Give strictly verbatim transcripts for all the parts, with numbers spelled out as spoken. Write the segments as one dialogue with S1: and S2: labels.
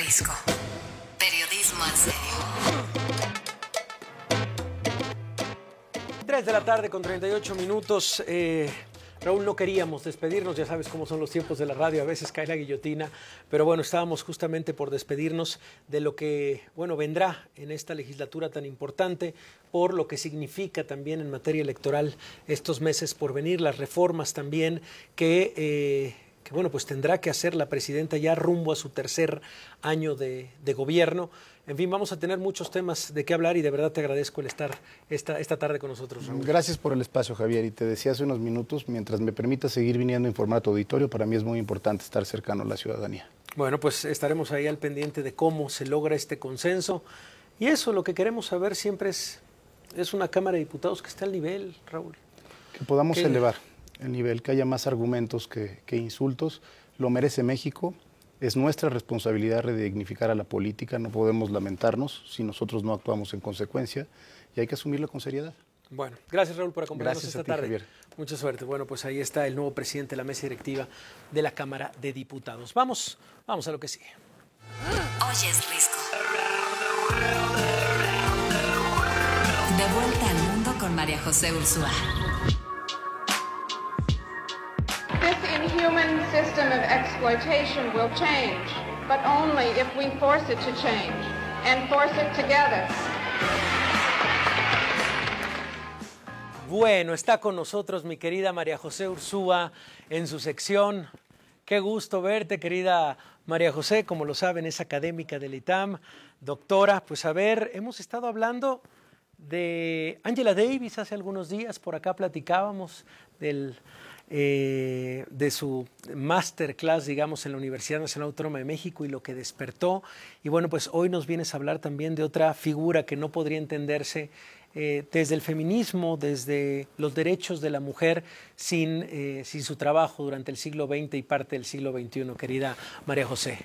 S1: Risco. Periodismo en serio.
S2: tres de la tarde con treinta y ocho minutos. Eh, Raúl, no queríamos despedirnos, ya sabes cómo son los tiempos de la radio, a veces cae la guillotina, pero bueno, estábamos justamente por despedirnos de lo que, bueno, vendrá en esta legislatura tan importante, por lo que significa también en materia electoral estos meses por venir, las reformas también que... Eh, que bueno, pues tendrá que hacer la presidenta ya rumbo a su tercer año de, de gobierno. En fin, vamos a tener muchos temas de qué hablar y de verdad te agradezco el estar esta, esta tarde con nosotros, Raúl.
S3: Gracias por el espacio, Javier. Y te decía hace unos minutos, mientras me permita seguir viniendo a informar a tu auditorio, para mí es muy importante estar cercano a la ciudadanía.
S2: Bueno, pues estaremos ahí al pendiente de cómo se logra este consenso. Y eso, lo que queremos saber siempre es, es una Cámara de Diputados que esté al nivel, Raúl.
S3: Que podamos
S2: ¿Qué?
S3: elevar el nivel, que haya más argumentos que, que insultos. Lo merece México. Es nuestra responsabilidad redignificar a la política. No podemos lamentarnos si nosotros no actuamos en consecuencia y hay que asumirlo con seriedad.
S2: Bueno, gracias, Raúl, por acompañarnos
S3: Gracias
S2: esta
S3: a ti,
S2: tarde.
S3: Javier.
S2: Mucha suerte. Bueno, pues ahí está el nuevo presidente de la mesa directiva de la Cámara de Diputados. Vamos, vamos a lo que sigue.
S1: Hoy es Risco. De vuelta al mundo con María José Ursúa.
S4: This inhuman system of exploitation will change, but only if we force it to change, and force it together.
S2: Bueno, está con nosotros mi querida María José Ursúa en su sección. Qué gusto verte, querida María José, como lo saben, es académica del I T A M, doctora. Pues a ver, hemos estado hablando de Angela Davis hace algunos días, por acá platicábamos del... Eh, de su masterclass, digamos, en la Universidad Nacional Autónoma de México y lo que despertó. Y bueno, pues hoy nos vienes a hablar también de otra figura que no podría entenderse eh, desde el feminismo, desde los derechos de la mujer, sin, eh, sin su trabajo durante el siglo veinte y parte del siglo veintiuno, querida María José.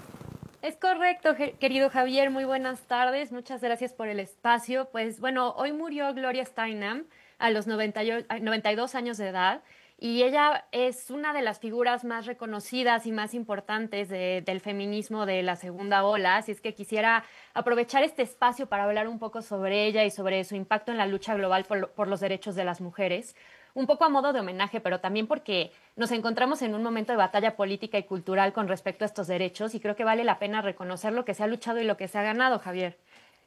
S5: Es correcto, querido Javier, muy buenas tardes, muchas gracias por el espacio. Pues bueno, hoy murió Gloria Steinem a los noventa y dos años de edad. Y ella es una de las figuras más reconocidas y más importantes de, del feminismo de la segunda ola, así es que quisiera aprovechar este espacio para hablar un poco sobre ella y sobre su impacto en la lucha global por, por los derechos de las mujeres, un poco a modo de homenaje, pero también porque nos encontramos en un momento de batalla política y cultural con respecto a estos derechos y creo que vale la pena reconocer lo que se ha luchado y lo que se ha ganado, Javier.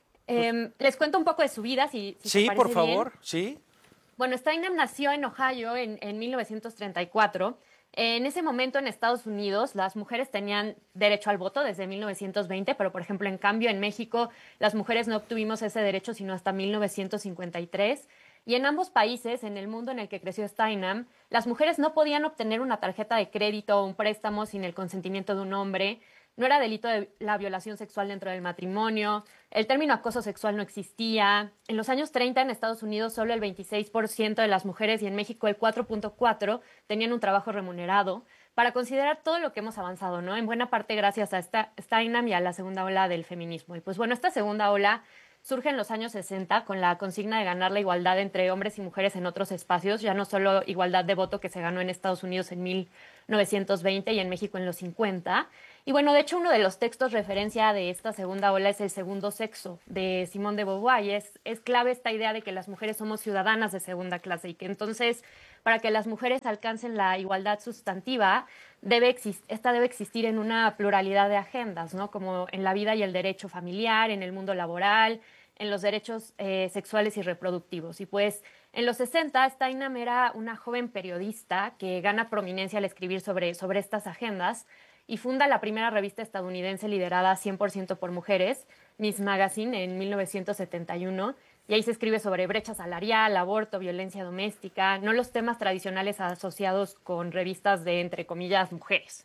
S5: Eh, les cuento un poco de su vida, si, si
S2: sí,
S5: te parece
S2: por favor,
S5: bien.
S2: sí.
S5: Bueno, Steinem nació en Ohio en, en mil novecientos treinta y cuatro. En ese momento en Estados Unidos las mujeres tenían derecho al voto desde mil novecientos veinte, pero por ejemplo en cambio en México las mujeres no obtuvimos ese derecho sino hasta mil novecientos cincuenta y tres. Y en ambos países, en el mundo en el que creció Steinem, las mujeres no podían obtener una tarjeta de crédito o un préstamo sin el consentimiento de un hombre. No era delito de la violación sexual dentro del matrimonio, el término acoso sexual no existía. En los años treinta en Estados Unidos solo el veintiséis por ciento de las mujeres y en México el cuatro punto cuatro por ciento tenían un trabajo remunerado. Para considerar todo lo que hemos avanzado, ¿no? En buena parte gracias a esta Steinem y a la segunda ola del feminismo. Y pues bueno, esta segunda ola surge en los años sesenta con la consigna de ganar la igualdad entre hombres y mujeres en otros espacios, ya no solo igualdad de voto que se ganó en Estados Unidos en mil novecientos veinte y en México en los cincuenta. Y bueno, de hecho uno de los textos referencia de esta segunda ola es El segundo sexo de Simone de Beauvoir y es, es clave esta idea de que las mujeres somos ciudadanas de segunda clase y que entonces para que las mujeres alcancen la igualdad sustantiva, debe exist- esta debe existir en una pluralidad de agendas, ¿no? Como en la vida y el derecho familiar, en el mundo laboral, en los derechos eh, sexuales y reproductivos. Y pues en los sesenta, Steinem era una joven periodista que gana prominencia al escribir sobre, sobre estas agendas y funda la primera revista estadounidense liderada cien por ciento por mujeres, Miss Magazine, en mil novecientos setenta y uno. Y ahí se escribe sobre brecha salarial, aborto, violencia doméstica, no los temas tradicionales asociados con revistas de, entre comillas, mujeres.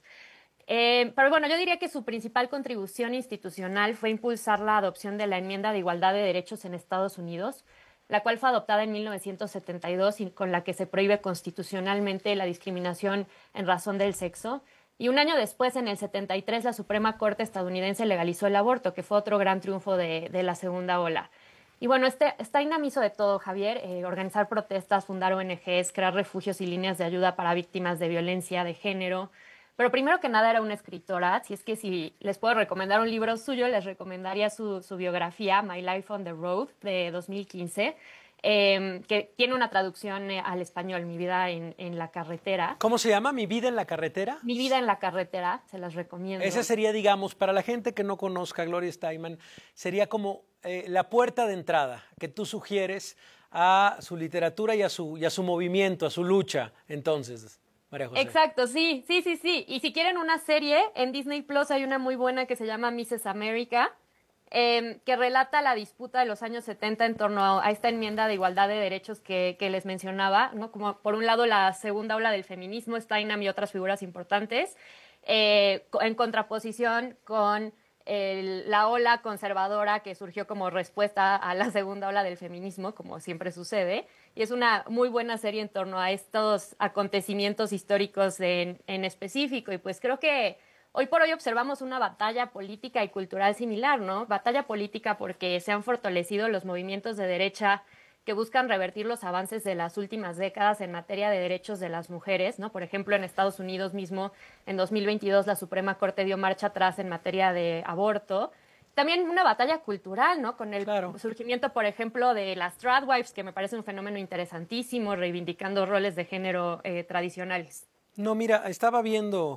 S5: Eh, pero bueno, yo diría que su principal contribución institucional fue impulsar la adopción de la Enmienda de Igualdad de Derechos en Estados Unidos, la cual fue adoptada en mil novecientos setenta y dos y con la que se prohíbe constitucionalmente la discriminación en razón del sexo. Y un año después, en el setenta y tres, la Suprema Corte estadounidense legalizó el aborto, que fue otro gran triunfo de, de la segunda ola. Y bueno, este, Steinem hizo de todo, Javier, eh, organizar protestas, fundar O N Ges, crear refugios y líneas de ayuda para víctimas de violencia de género, Pero primero que nada era una escritora, así es que si les puedo recomendar un libro suyo, les recomendaría su, su biografía, My Life on the Road, de dos mil quince, eh, que tiene una traducción eh, al español, Mi vida en, en la carretera.
S2: ¿Cómo se llama? ¿Mi vida en la carretera?
S5: Mi vida en la carretera, se las recomiendo.
S2: Ese sería, digamos, para la gente que no conozca a Gloria Steinem, sería como eh, la puerta de entrada que tú sugieres a su literatura y a su, y a su movimiento, a su lucha, entonces, María José.
S5: Exacto, sí, sí, sí, sí. Y si quieren una serie, en Disney Plus hay una muy buena que se llama missus America, eh, que relata la disputa de los años setenta en torno a esta enmienda de igualdad de derechos que, que les mencionaba, ¿no? Como por un lado la segunda ola del feminismo, Steinem y otras figuras importantes, eh, en contraposición con el, la ola conservadora que surgió como respuesta a la segunda ola del feminismo, como siempre sucede. Y es una muy buena serie en torno a estos acontecimientos históricos en, en específico. Y pues creo que hoy por hoy observamos una batalla política y cultural similar, ¿no? Batalla política porque se han fortalecido los movimientos de derecha que buscan revertir los avances de las últimas décadas en materia de derechos de las mujeres, ¿no? Por ejemplo, en Estados Unidos mismo, en dos mil veintidós, la Suprema Corte dio marcha atrás en materia de aborto. También una batalla cultural, ¿no? Con el
S2: claro.
S5: surgimiento, por ejemplo, de las tradwives, que me parece un fenómeno interesantísimo, reivindicando roles de género eh, tradicionales.
S2: No, mira, estaba viendo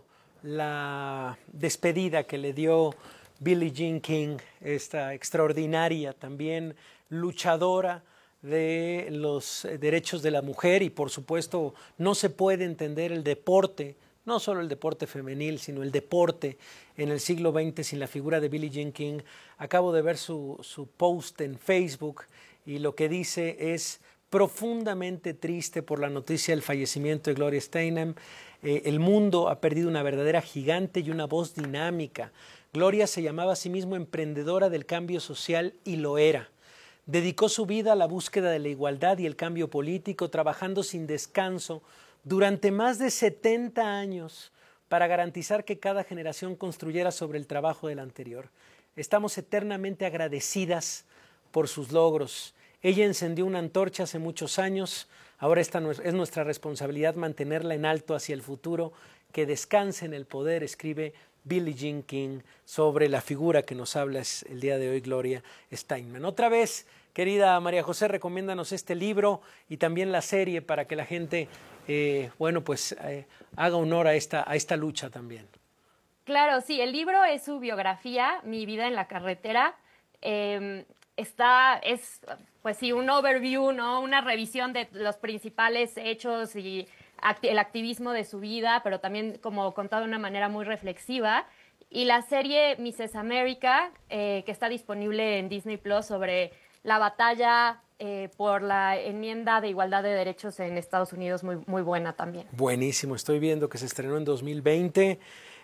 S2: la despedida que le dio Billie Jean King, esta extraordinaria también luchadora de los derechos de la mujer, y por supuesto no se puede entender el deporte, no solo el deporte femenil, sino el deporte en el siglo veinte sin la figura de Billie Jean King. Acabo de ver su, su post en Facebook y lo que dice es profundamente triste por la noticia del fallecimiento de Gloria Steinem. Eh, el mundo ha perdido una verdadera gigante y una voz dinámica. Gloria se llamaba a sí misma emprendedora del cambio social y lo era. Dedicó su vida a la búsqueda de la igualdad y el cambio político, trabajando sin descanso durante más de setenta años para garantizar que cada generación construyera sobre el trabajo de la anterior. Estamos eternamente agradecidas por sus logros. Ella encendió una antorcha hace muchos años, ahora esta es nuestra responsabilidad mantenerla en alto hacia el futuro. Que descanse en el poder, escribe Billie Jean King sobre la figura que nos habla el día de hoy, Gloria Steinem. Otra vez, querida María José, recomiéndanos este libro y también la serie para que la gente, eh, bueno, pues eh, haga honor a esta, a esta lucha también.
S5: Claro, sí, el libro es su biografía, Mi vida en la carretera. Eh, está, es, pues sí, un overview, ¿no? Una revisión de los principales hechos y el activismo de su vida, pero también como contado de una manera muy reflexiva. Y la serie missus America, eh, que está disponible en Disney Plus, sobre la batalla eh, por la enmienda de igualdad de derechos en Estados Unidos, muy, muy buena también.
S2: Buenísimo, estoy viendo que se estrenó en dos mil veinte,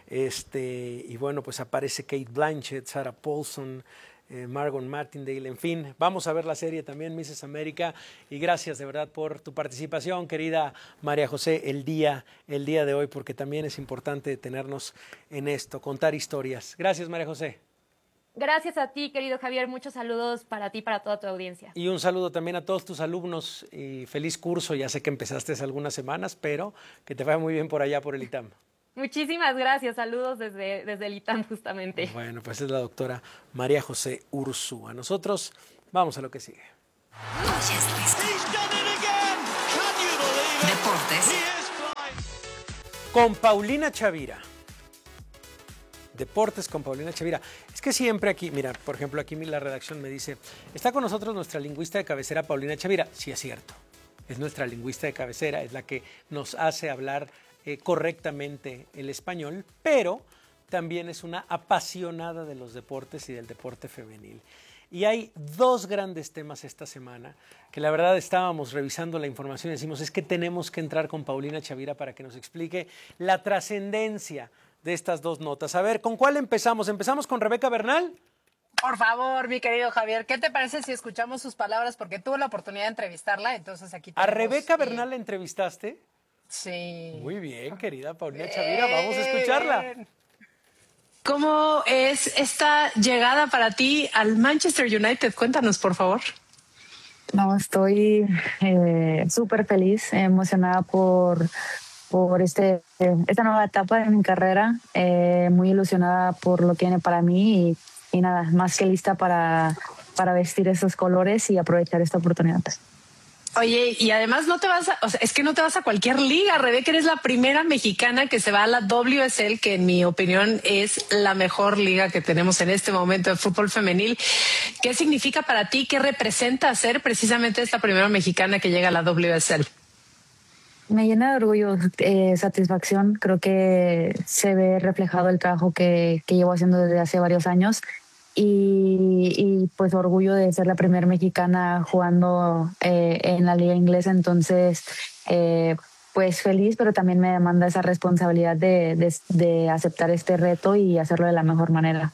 S2: este, y bueno, pues aparece Kate Blanchett, Sarah Paulson, Eh, Margot Martindale, en fin, vamos a ver la serie también, missus America, y gracias de verdad por tu participación, querida María José, el día, el día de hoy, porque también es importante detenernos en esto, contar historias. Gracias, María José.
S5: Gracias a ti, querido Javier, muchos saludos para ti y para toda tu audiencia.
S2: Y un saludo también a todos tus alumnos y feliz curso, ya sé que empezaste hace algunas semanas, pero que te vaya muy bien por allá, por el ITAM.
S5: Muchísimas gracias, saludos desde, desde el ITAM justamente.
S2: Bueno, pues es la doctora María José Ursúa. Nosotros vamos a lo que sigue.
S1: Deportes.
S2: Con Paulina Chavira. Deportes con Paulina Chavira. Es que siempre aquí, mira, por ejemplo, aquí la redacción me dice, está con nosotros nuestra lingüista de cabecera, Paulina Chavira. Sí, es cierto. Es nuestra lingüista de cabecera, es la que nos hace hablar Eh, correctamente el español, pero también es una apasionada de los deportes y del deporte femenil. Y hay dos grandes temas esta semana que la verdad estábamos revisando la información y decimos es que tenemos que entrar con Paulina Chavira para que nos explique la trascendencia de estas dos notas. A ver, ¿con cuál empezamos? ¿Empezamos con Rebeca Bernal?
S6: Por favor, mi querido Javier, ¿qué te parece si escuchamos sus palabras? Porque tuve la oportunidad de entrevistarla, entonces aquí tenemos,
S2: ¿A Rebeca
S6: eh,
S2: Bernal la entrevistaste?
S6: Sí.
S2: Muy bien, querida Paulina Chavira, vamos a escucharla.
S7: ¿Cómo es esta llegada para ti al Manchester United? Cuéntanos, por favor.
S8: No, estoy eh, súper feliz, emocionada por, por este, esta nueva etapa de mi carrera. Eh, muy ilusionada por lo que viene para mí y, y nada, más que lista para, para vestir esos colores y aprovechar esta oportunidad.
S7: Oye, y además no te vas a, o sea, es que no te vas a cualquier liga, Rebeca, eres la primera mexicana que se va a la W S L, que en mi opinión es la mejor liga que tenemos en este momento de fútbol femenil. ¿Qué significa para ti? ¿Qué representa ser precisamente esta primera mexicana que llega a la W S L?
S8: Me llena de orgullo, eh, satisfacción. Creo que se ve reflejado el trabajo que, que llevo haciendo desde hace varios años. Y, y pues orgullo de ser la primera mexicana jugando eh, en la liga inglesa. Entonces, eh, pues feliz, pero también me demanda esa responsabilidad de, de, de aceptar este reto y hacerlo de la mejor manera.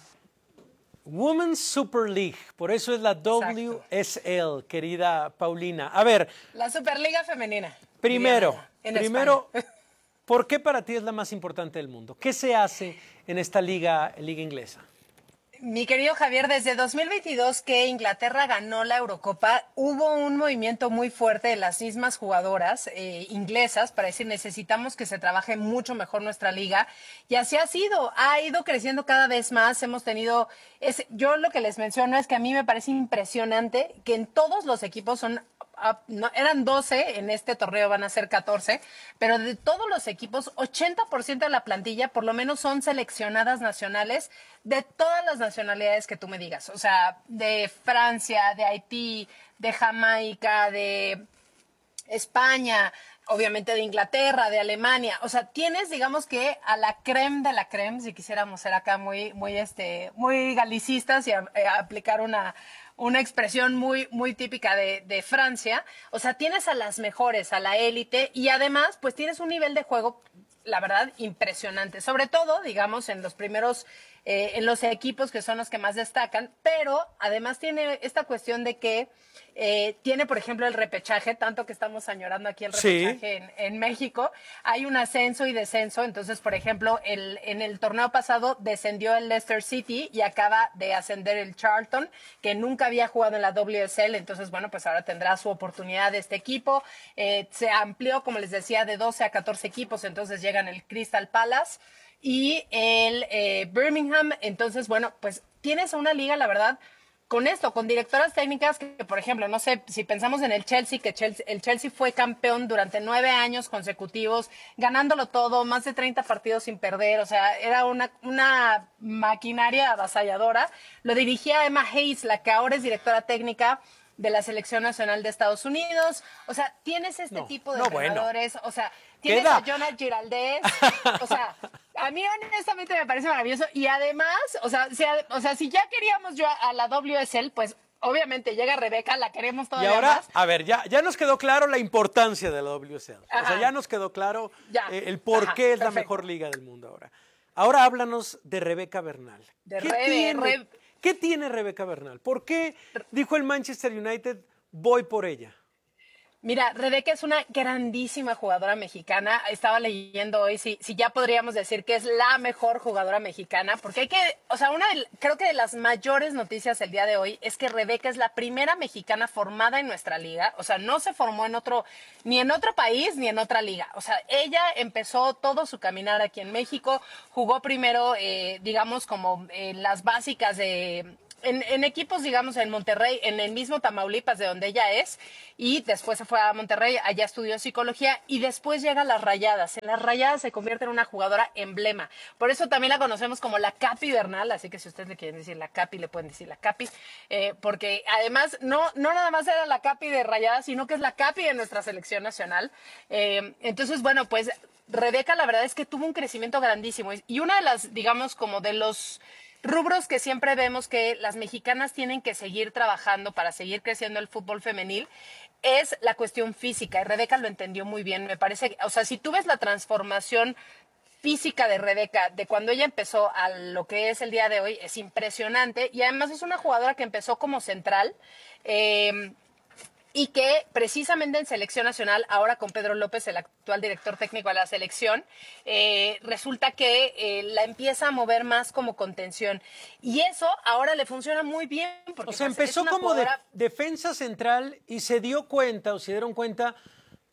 S2: Women's Super League, por eso es la W S L, querida Paulina. A ver.
S6: La Superliga Femenina.
S2: Primero,
S6: en
S2: primero, ¿por qué para ti es la más importante del mundo? ¿Qué se hace en esta liga, liga inglesa?
S6: Mi querido Javier, desde dos mil veintidós que Inglaterra ganó la Eurocopa, hubo un movimiento muy fuerte de las mismas jugadoras eh, inglesas para decir necesitamos que se trabaje mucho mejor nuestra liga, y así ha sido, ha ido creciendo cada vez más. Hemos tenido, es, yo lo que les menciono es que a mí me parece impresionante que en todos los equipos son... No, eran doce, en este torneo van a ser catorce, pero de todos los equipos, ochenta por ciento de la plantilla por lo menos son seleccionadas nacionales de todas las nacionalidades que tú me digas. O sea, de Francia, de Haití, de Jamaica, de España, obviamente de Inglaterra, de Alemania. O sea, tienes, digamos que a la creme de la creme, si quisiéramos ser acá muy, muy, este, muy galicistas y a, a aplicar una... una expresión muy, muy típica de, de Francia. O sea, tienes a las mejores, a la élite, y además, pues tienes un nivel de juego, la verdad, impresionante. Sobre todo, digamos, en los primeros, eh, en los equipos que son los que más destacan, pero además tiene esta cuestión de que eh, tiene, por ejemplo, el repechaje, tanto que estamos añorando aquí el repechaje sí. en, en México. Hay un ascenso y descenso. Entonces, por ejemplo, el, en el torneo pasado descendió el Leicester City y acaba de ascender el Charlton, que nunca había jugado en la W S L. Entonces, bueno, pues ahora tendrá su oportunidad este equipo. Eh, se amplió, como les decía, de doce a catorce equipos. Entonces llegan el Crystal Palace y el eh, Birmingham. Entonces, bueno, pues tienes una liga, la verdad, con esto, con directoras técnicas que, por ejemplo, no sé, si pensamos en el Chelsea, que Chelsea, el Chelsea fue campeón durante nueve años consecutivos, ganándolo todo, más de treinta partidos sin perder. O sea, era una, una maquinaria avasalladora. Lo dirigía Emma Hayes, la que ahora es directora técnica de la Selección Nacional de Estados Unidos. O sea, tienes este no, tipo de no, entrenadores, bueno. O sea, tienes ¿Queda? a Jonathan Giraldez, o sea, a mí honestamente me parece maravilloso. Y además, o sea, si, o sea, si ya queríamos yo a, a la W S L, pues obviamente llega Rebeca, la queremos todavía
S2: más. Y ahora,
S6: más.
S2: a ver, ya, ya nos quedó claro la importancia de la W S L. Ajá. O sea, ya nos quedó claro eh, el por Ajá, qué es perfecto. la mejor liga del mundo ahora. Ahora háblanos de Rebeca Bernal.
S6: De
S2: ¿Qué
S6: Rebe,
S2: tiene?
S6: Rebe.
S2: ¿Qué tiene Rebeca Bernal? ¿Por qué dijo el Manchester United, voy por ella?
S6: Mira, Rebeca es una grandísima jugadora mexicana. Estaba leyendo hoy si, si ya podríamos decir que es la mejor jugadora mexicana, porque hay que, o sea, una de, creo que de las mayores noticias el día de hoy es que Rebeca es la primera mexicana formada en nuestra liga. O sea, no se formó en otro, ni en otro país, ni en otra liga. O sea, ella empezó todo su caminar aquí en México, jugó primero, eh, digamos, como eh, las básicas de... En, en equipos, digamos, en Monterrey, en el mismo Tamaulipas, de donde ella es, y después se fue a Monterrey, allá estudió psicología, y después llega a las Rayadas. En las Rayadas se convierte en una jugadora emblema. Por eso también la conocemos como la Capi Bernal, así que si ustedes le quieren decir la Capi, le pueden decir la Capi, eh, porque además no, no nada más era la Capi de Rayadas, sino que es la Capi de nuestra selección nacional. Eh, entonces, bueno, pues Rebeca, la verdad es que tuvo un crecimiento grandísimo, y una de las, digamos, como de los rubros que siempre vemos que las mexicanas tienen que seguir trabajando para seguir creciendo el fútbol femenil es la cuestión física, y Rebeca lo entendió muy bien. Me parece, o sea, si tú ves la transformación física de Rebeca de cuando ella empezó a lo que es el día de hoy, es impresionante, y además es una jugadora que empezó como central, eh, y que precisamente en Selección Nacional, ahora con Pedro López, el actual director técnico de la selección, eh, resulta que eh, la empieza a mover más como contención. Y eso ahora le funciona muy bien. Porque
S2: o sea,
S6: pues,
S2: empezó como
S6: jugadora...
S2: de, defensa central y se dio cuenta, o se dieron cuenta,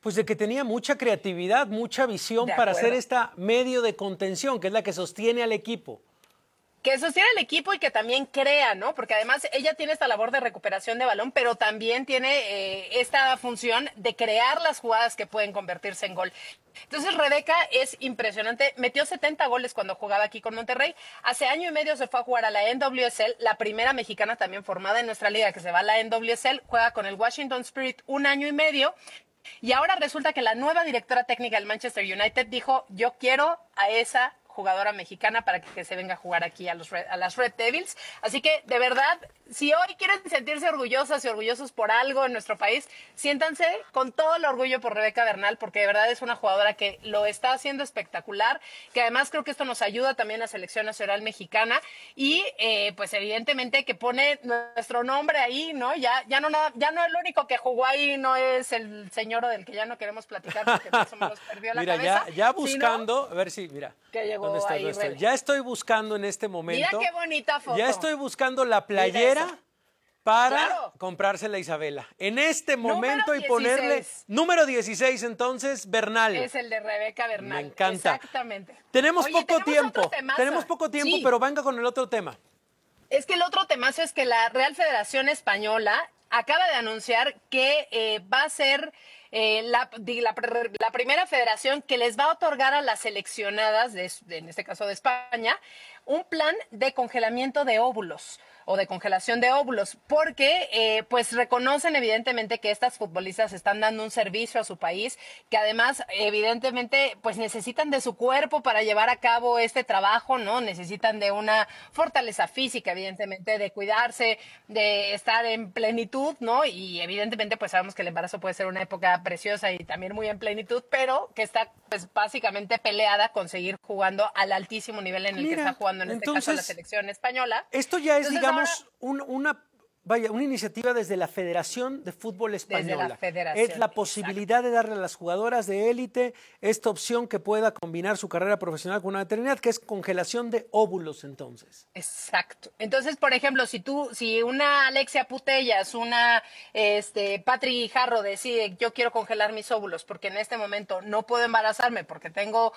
S2: Pues de que tenía mucha creatividad, mucha visión para hacer esta medio de contención, que es la que sostiene al equipo.
S6: Que sostiene el equipo y que también crea, ¿no? Porque además ella tiene esta labor de recuperación de balón, pero también tiene eh, esta función de crear las jugadas que pueden convertirse en gol. Entonces Rebeca es impresionante, metió setenta goles cuando jugaba aquí con Monterrey. Hace año y medio se fue a jugar a la N W S L, la primera mexicana también formada en nuestra liga que se va a la N W S L, juega con el Washington Spirit un año y medio. Y ahora resulta que la nueva directora técnica del Manchester United dijo, yo quiero a esa jugadora mexicana para que, que se venga a jugar aquí a, los Red, a las Red Devils. Así que, de verdad, si hoy quieren sentirse orgullosas y orgullosos por algo en nuestro país, siéntanse con todo el orgullo por Rebeca Bernal, porque de verdad es una jugadora que lo está haciendo espectacular, que además creo que esto nos ayuda también a la selección nacional mexicana y, eh, pues, evidentemente que pone nuestro nombre ahí, ¿no? Ya, ya no nada, ya no el único que jugó ahí no es el señor del que ya no queremos platicar porque más o menos perdió la
S2: mira,
S6: cabeza.
S2: Ya, ya buscando,
S6: sino,
S2: a ver si, mira.
S6: Que llegó
S2: ¿Dónde está?
S6: ahí,
S2: ¿Dónde está? Ya estoy buscando en este momento.
S6: Mira qué bonita foto.
S2: Ya estoy buscando la playera para
S6: claro.
S2: comprársela a Isabela. En este momento
S6: número
S2: y ponerle número dieciséis, entonces, Bernal.
S6: Es el de Rebeca Bernal.
S2: Me encanta.
S6: Exactamente.
S2: Tenemos
S6: Oye,
S2: poco
S6: tenemos
S2: tiempo.
S6: temazo.
S2: Tenemos poco tiempo,
S6: sí.
S2: pero venga con el otro tema.
S6: Es que el otro temazo es que la Real Federación Española acaba de anunciar que eh, va a ser eh, la, la, la primera federación que les va a otorgar a las seleccionadas, de, de, en este caso de España, un plan de congelamiento de óvulos o de congelación de óvulos, porque eh, pues reconocen evidentemente que estas futbolistas están dando un servicio a su país, que además evidentemente pues necesitan de su cuerpo para llevar a cabo este trabajo, ¿no? Necesitan de una fortaleza física, evidentemente, de cuidarse, de estar en plenitud, ¿no? Y evidentemente pues sabemos que el embarazo puede ser una época preciosa y también muy en plenitud, pero que está pues básicamente peleada con seguir jugando al altísimo nivel en el
S2: Mira,
S6: que está jugando en este
S2: entonces,
S6: caso la selección española.
S2: Esto ya es,
S6: Entonces,
S2: digamos,
S6: ahora,
S2: un, una, vaya, una iniciativa desde la Federación de Fútbol Española.
S6: Desde la Federación,
S2: es la posibilidad exacto. de darle a las jugadoras de élite esta opción que pueda combinar su carrera profesional con una maternidad, que es congelación de óvulos, entonces.
S6: Exacto. Entonces, por ejemplo, si tú, si una Alexia Putellas, una este, Patri Jarro decide, yo quiero congelar mis óvulos porque en este momento no puedo embarazarme porque tengo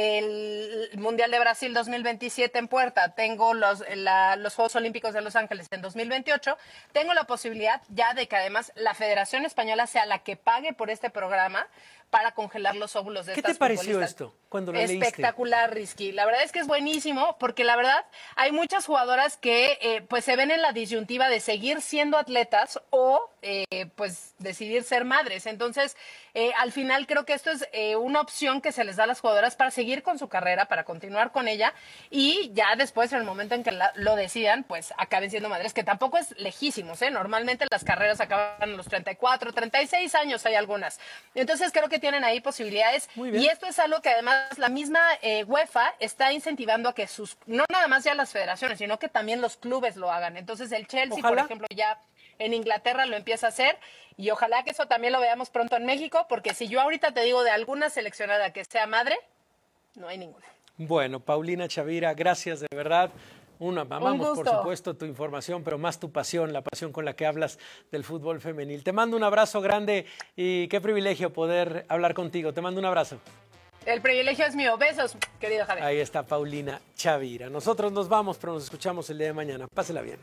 S6: el Mundial de Brasil dos mil veintisiete en puerta, tengo los, la, los Juegos Olímpicos de Los Ángeles en dos mil veintiocho, tengo la posibilidad ya de que además la Federación Española sea la que pague por este programa para congelar los óvulos de
S2: ¿Qué
S6: estas
S2: te pareció
S6: futbolistas.
S2: esto cuando lo leíste?
S6: Espectacular, Rizky. La verdad es que es buenísimo porque la verdad hay muchas jugadoras que eh, pues se ven en la disyuntiva de seguir siendo atletas o eh, pues decidir ser madres. Entonces, eh, al final creo que esto es eh, una opción que se les da a las jugadoras para seguir con su carrera, para continuar con ella y ya después, en el momento en que la, lo decidan, pues acaben siendo madres, que tampoco es lejísimos, ¿eh? Normalmente las carreras acaban a los treinta y cuatro, treinta y seis años, hay algunas. Entonces creo que tienen ahí posibilidades y esto es algo que además la misma eh, UEFA está incentivando a que sus, no nada más ya las federaciones, sino que también los clubes lo hagan. Entonces el Chelsea, ojalá. por ejemplo, ya en Inglaterra lo empieza a hacer y ojalá que eso también lo veamos pronto en México, porque si yo ahorita te digo de alguna seleccionada que sea madre, no hay ninguna.
S2: Bueno, Paulina Chavira, gracias de verdad. Una, amamos por supuesto tu información, pero más tu pasión, la pasión con la que hablas del fútbol femenil. Te mando un abrazo grande y qué privilegio poder hablar contigo. Te mando un abrazo.
S6: El privilegio es mío. Besos, querido Javier.
S2: Ahí está Paulina Chavira. Nosotros nos vamos, pero nos escuchamos el día de mañana. Pásela bien.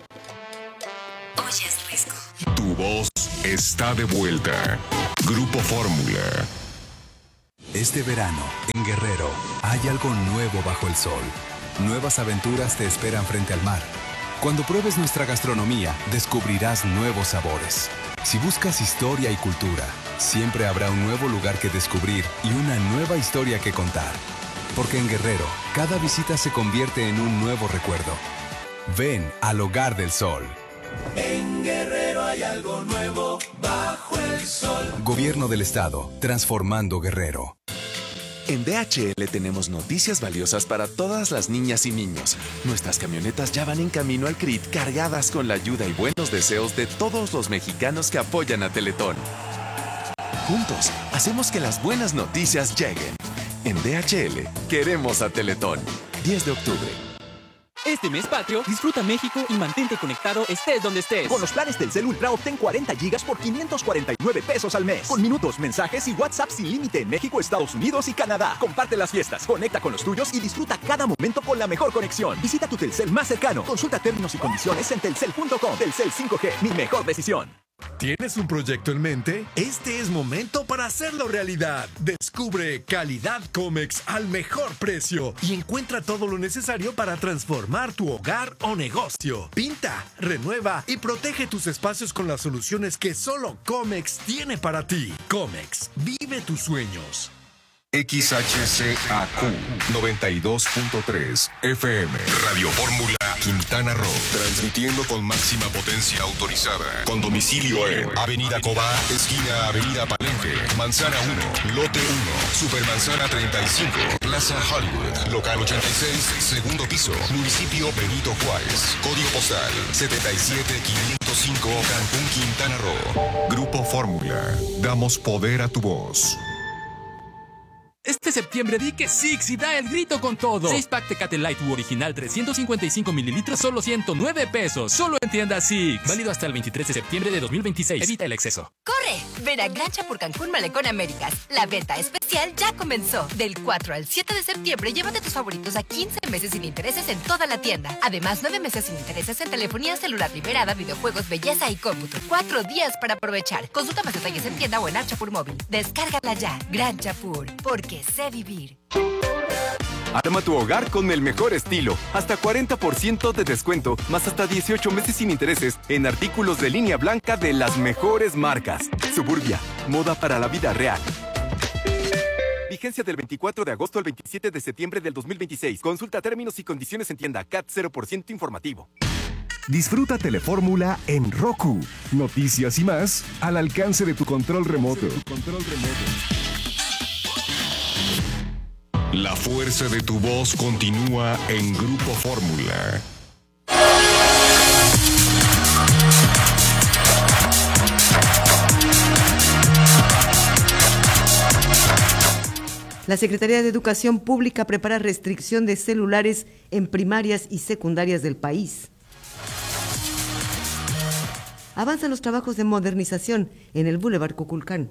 S1: Oye, es Risco.
S9: Tu voz está de vuelta. Grupo Fórmula.
S10: Este verano, en Guerrero, hay algo nuevo bajo el sol. Nuevas aventuras te esperan frente al mar. Cuando pruebes nuestra gastronomía, descubrirás nuevos sabores. Si buscas historia y cultura, siempre habrá un nuevo lugar que descubrir y una nueva historia que contar. Porque en Guerrero, cada visita se convierte en un nuevo recuerdo. Ven al Hogar del Sol.
S11: En Guerrero hay algo nuevo bajo el sol.
S10: Gobierno del Estado, transformando Guerrero.
S12: En D H L tenemos noticias valiosas para todas las niñas y niños. Nuestras camionetas ya van en camino al C R I T cargadas con la ayuda y buenos deseos de todos los mexicanos que apoyan a Teletón. Juntos, hacemos que las buenas noticias lleguen. En D H L, queremos a Teletón. diez de octubre.
S13: Este mes patrio, disfruta México y mantente conectado estés donde estés.
S14: Con los planes Telcel Ultra obtén cuarenta gigas por quinientos cuarenta y nueve pesos al mes. Con minutos, mensajes y WhatsApp sin límite en México, Estados Unidos y Canadá. Comparte las fiestas, conecta con los tuyos y disfruta cada momento con la mejor conexión. Visita tu Telcel más cercano. Consulta términos y condiciones en telcel punto com. Telcel cinco G, mi mejor decisión.
S15: ¿Tienes un proyecto en mente? Este es momento para hacerlo realidad. Descubre Calidad Comex al mejor precio y encuentra todo lo necesario para transformar tu hogar o negocio. Pinta, renueva y protege tus espacios con las soluciones que solo Comex tiene para ti. Comex, vive tus sueños.
S9: X H C A Q noventa y dos punto tres F M Radio Fórmula Quintana Roo, transmitiendo con máxima potencia autorizada, con domicilio en Avenida Cobá, esquina Avenida Palenque, Manzana uno, Lote uno, Supermanzana treinta y cinco, Plaza Hollywood, Local ochenta y seis, segundo piso, Municipio Benito Juárez, Código postal setenta y siete quinientos cinco, Cancún, Quintana Roo. Grupo Fórmula, damos poder a tu voz.
S13: Este septiembre di que Six y da el grito con todo. seis pack Tecate Light U original trescientos cincuenta y cinco mililitros, solo ciento nueve pesos. Solo en tienda Six. Válido hasta el veintitrés de septiembre de dos mil veintiséis. Evita el exceso.
S16: ¡Corre! Ven a Gran Chapur Cancún Malecón Américas. La venta especial ya comenzó. Del cuatro al siete de septiembre, llévate tus favoritos a quince meses sin intereses en toda la tienda. Además, nueve meses sin intereses en telefonía celular liberada, videojuegos, belleza y cómputo. Cuatro días para aprovechar. Consulta más detalles en tienda o en Archapur Móvil. Descárgala ya. Gran Chapur. Porque sé vivir.
S17: Arma tu hogar con el mejor estilo. Hasta cuarenta por ciento de descuento, más hasta dieciocho meses sin intereses en artículos de línea blanca de las mejores marcas. Suburbia, moda para la vida real. Vigencia del veinticuatro de agosto al veintisiete de septiembre del dos mil veintiséis. Consulta términos y condiciones en tienda. C A T cero por ciento informativo.
S18: Disfruta Telefórmula en Roku. Noticias y más al alcance de tu control remoto. Control remoto.
S9: La fuerza de tu voz continúa en Grupo Fórmula.
S19: La Secretaría de Educación Pública prepara restricción de celulares en primarias y secundarias del país. Avanzan los trabajos de modernización en el Boulevard Cuculcán.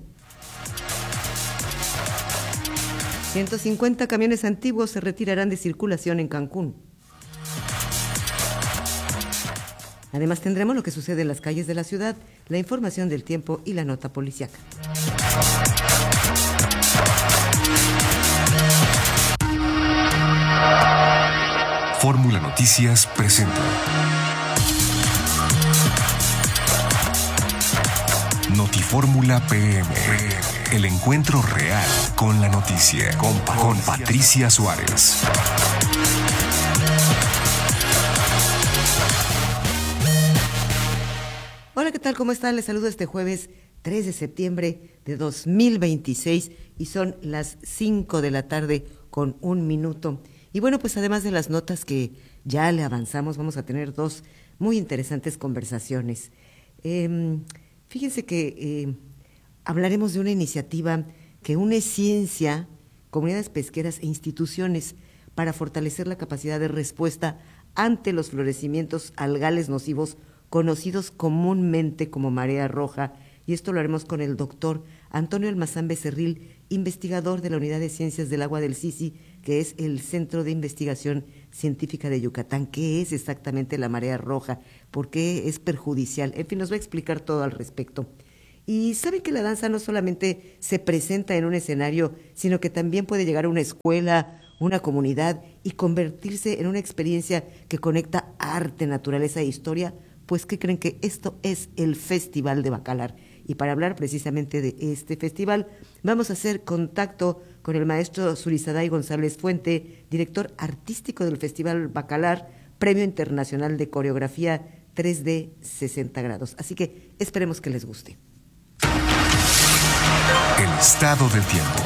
S19: ciento cincuenta camiones antiguos se retirarán de circulación en Cancún. Además tendremos lo que sucede en las calles de la ciudad, la información del tiempo y la nota policiaca.
S9: Fórmula Noticias presenta Notifórmula P M. El encuentro real con la noticia. Con, con Patricia Suárez.
S19: Hola, ¿qué tal? ¿Cómo están? Les saludo este jueves tres de septiembre de dos mil veintiséis y son las cinco de la tarde con un minuto. Y bueno, pues además de las notas que ya le avanzamos, vamos a tener dos muy interesantes conversaciones. Eh, fíjense que eh, hablaremos de una iniciativa que une ciencia, comunidades pesqueras e instituciones para fortalecer la capacidad de respuesta ante los florecimientos algales nocivos conocidos comúnmente como marea roja, y esto lo haremos con el doctor Antonio Almazán Becerril, investigador de la Unidad de Ciencias del Agua del Sisi, que es el Centro de Investigación Científica de Yucatán. ¿Qué es exactamente la marea roja? ¿Por qué es perjudicial? En fin, nos va a explicar todo al respecto. Y saben que la danza no solamente se presenta en un escenario, sino que también puede llegar a una escuela, una comunidad y convertirse en una experiencia que conecta arte, naturaleza e historia. Pues, ¿qué creen? Que esto es el Festival de Bacalar. Y para hablar precisamente de este festival, vamos a hacer contacto con el maestro Zurizaday González Fuente, director artístico del Festival Bacalar, Premio Internacional de Coreografía tres D sesenta grados. Así que esperemos que les guste.
S9: El estado del tiempo.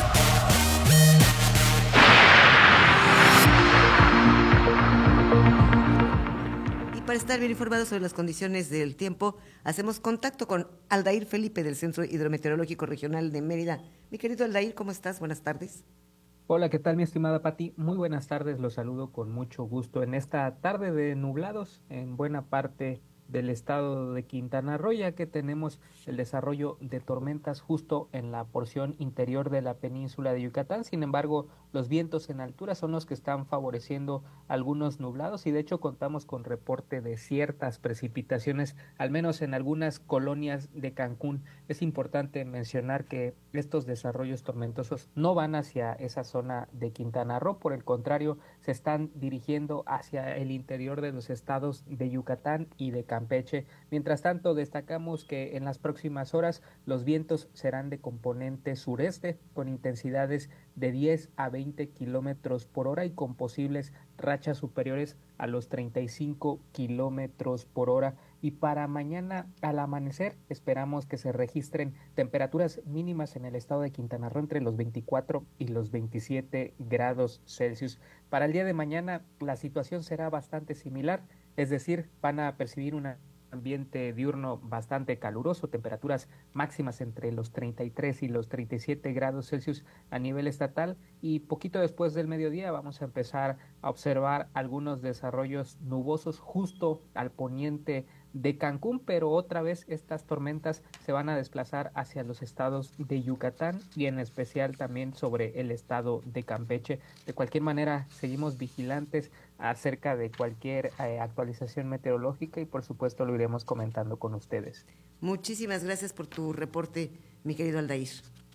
S19: Para estar bien informados sobre las condiciones del tiempo, hacemos contacto con Aldair Felipe del Centro Hidrometeorológico Regional de Mérida. Mi querido Aldair, ¿cómo estás? Buenas tardes.
S20: Hola, ¿qué tal, mi estimada Pati? Muy buenas tardes, los saludo con mucho gusto en esta tarde de nublados en buena parte del estado de Quintana Roo, ya que tenemos el desarrollo de tormentas justo en la porción interior de la península de Yucatán. Sin embargo, los vientos en altura son los que están favoreciendo algunos nublados y de hecho contamos con reporte de ciertas precipitaciones, al menos en algunas colonias de Cancún. Es importante mencionar que estos desarrollos tormentosos no van hacia esa zona de Quintana Roo, por el contrario, se están dirigiendo hacia el interior de los estados de Yucatán y de Campeche. Mientras tanto, destacamos que en las próximas horas los vientos serán de componente sureste con intensidades de diez a veinte kilómetros por hora y con posibles rachas superiores a los treinta y cinco kilómetros por hora. Y para mañana al amanecer esperamos que se registren temperaturas mínimas en el estado de Quintana Roo entre los veinticuatro y los veintisiete grados Celsius. Para el día de mañana la situación será bastante similar, es decir, van a percibir un ambiente diurno bastante caluroso, temperaturas máximas entre los treinta y tres y los treinta y siete grados Celsius a nivel estatal, y poquito después del mediodía vamos a empezar a observar algunos desarrollos nubosos justo al poniente de Cancún, pero otra vez estas tormentas se van a desplazar hacia los estados de Yucatán y en especial también sobre el estado de Campeche. De cualquier manera, seguimos vigilantes acerca de cualquier eh, actualización meteorológica y por supuesto lo iremos comentando con ustedes.
S19: Muchísimas gracias por tu reporte, mi querido Aldair.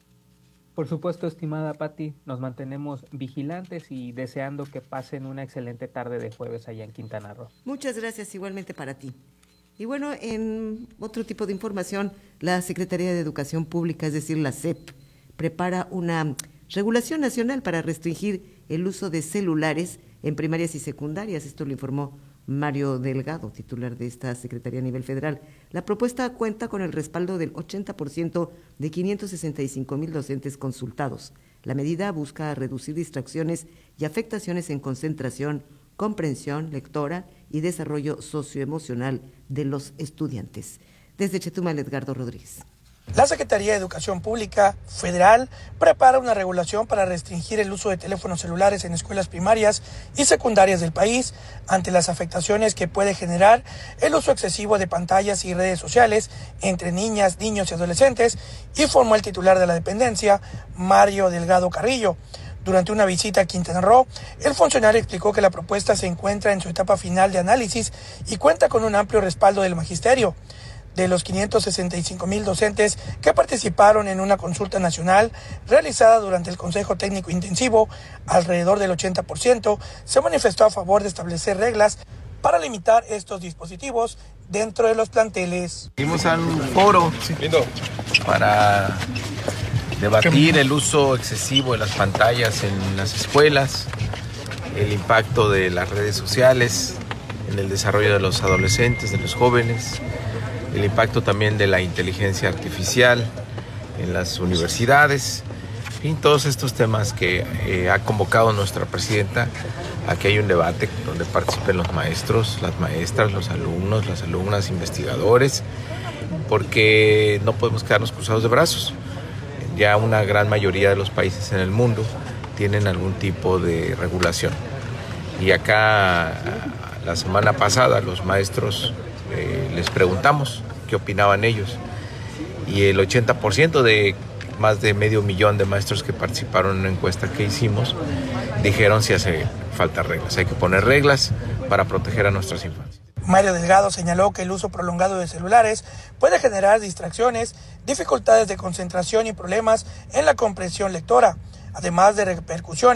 S20: Por supuesto, estimada Pati, nos mantenemos vigilantes y deseando que pasen una excelente tarde de jueves allá en Quintana Roo.
S19: Muchas gracias, igualmente para ti. Y bueno, en otro tipo de información, la Secretaría de Educación Pública, es decir, la S E P, prepara una regulación nacional para restringir el uso de celulares en primarias y secundarias. Esto lo informó Mario Delgado, titular de esta Secretaría a nivel federal. La propuesta cuenta con el respaldo del ochenta por ciento de quinientos sesenta y cinco mil docentes consultados. La medida busca reducir distracciones y afectaciones en concentración, comprensión lectora y desarrollo socioemocional de los estudiantes. Desde Chetumal, Edgardo Rodríguez.
S21: La Secretaría de Educación Pública Federal prepara una regulación para restringir el uso de teléfonos celulares en escuelas primarias y secundarias del país ante las afectaciones que puede generar el uso excesivo de pantallas y redes sociales entre niñas, niños y adolescentes, informó el titular de la dependencia, Mario Delgado Carrillo. Durante una visita a Quintana Roo, el funcionario explicó que la propuesta se encuentra en su etapa final de análisis y cuenta con un amplio respaldo del magisterio. De los quinientos sesenta y cinco mil docentes que participaron en una consulta nacional realizada durante el Consejo Técnico Intensivo, alrededor del ochenta por ciento se manifestó a favor de establecer reglas para limitar estos dispositivos dentro de los planteles.
S22: Fuimos a un foro para debatir el uso excesivo de las pantallas en las escuelas, el impacto de las redes sociales en el desarrollo de los adolescentes, de los jóvenes, el impacto también de la inteligencia artificial en las universidades, y todos estos temas que eh, ha convocado nuestra presidenta a que haya un debate donde participen los maestros, las maestras, los alumnos, las alumnas, investigadores, porque no podemos quedarnos cruzados de brazos. Ya una gran mayoría de los países en el mundo tienen algún tipo de regulación. Y acá, la semana pasada, los maestros eh, les preguntamos qué opinaban ellos. Y el ochenta por ciento de más de medio millón de maestros que participaron en una encuesta que hicimos dijeron si hace falta reglas. Hay que poner reglas para proteger a nuestras infancias.
S21: Mario Delgado señaló que el uso prolongado de celulares puede generar distracciones, dificultades de concentración y problemas en la comprensión lectora, además de repercusiones